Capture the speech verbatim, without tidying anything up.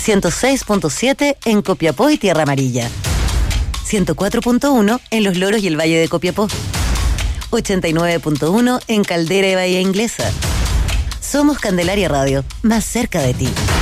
ciento seis punto siete en Copiapó y Tierra Amarilla, ciento cuatro punto uno en Los Loros y el Valle de Copiapó, ochenta y nueve punto uno en Caldera y Bahía Inglesa. Somos Candelaria Radio, más cerca de ti.